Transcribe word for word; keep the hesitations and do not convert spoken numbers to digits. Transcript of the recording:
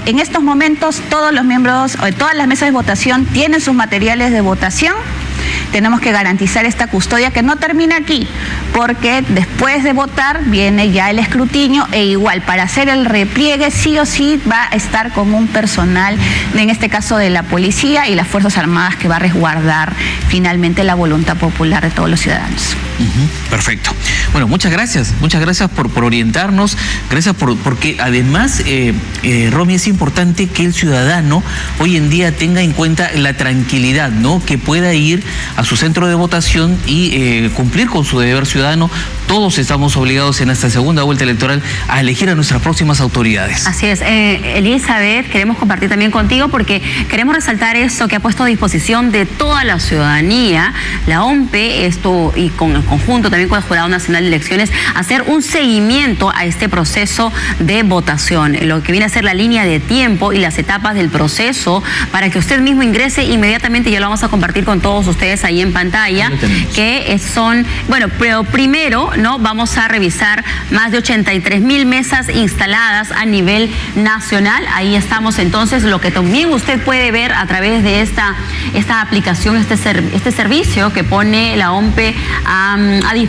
En estos momentos todos los miembros, o todas las mesas de votación tienen sus materiales de votación. Tenemos que garantizar esta custodia que no termina aquí, porque después de votar viene ya el escrutinio e igual para hacer el repliegue sí o sí va a estar con un personal, en este caso de la policía y las Fuerzas Armadas, que va a resguardar finalmente la voluntad popular de todos los ciudadanos. Uh-huh. Perfecto. Bueno, muchas gracias, muchas gracias por, por orientarnos, gracias por, porque además, eh, eh, Romy, es importante que el ciudadano hoy en día tenga en cuenta la tranquilidad, ¿no? Que pueda ir a su centro de votación y eh, cumplir con su deber ciudadano. Todos estamos obligados en esta segunda vuelta electoral a elegir a nuestras próximas autoridades. Así es. Eh, Elizabeth, queremos compartir también contigo porque queremos resaltar esto que ha puesto a disposición de toda la ciudadanía, la O M P E, esto y con el conjunto también con el Jurado Nacional de Elecciones, hacer un seguimiento a este proceso de votación, lo que viene a ser la línea de tiempo y las etapas del proceso para que usted mismo ingrese inmediatamente. Ya lo vamos a compartir con todos ustedes ahí en pantalla, que son, bueno, pero primero, ¿no? Vamos a revisar más de ochenta y tres mil mesas instaladas a nivel nacional. Ahí estamos entonces, lo que también usted puede ver a través de esta, esta aplicación, este, ser, este servicio que pone la O M P E a, a disposición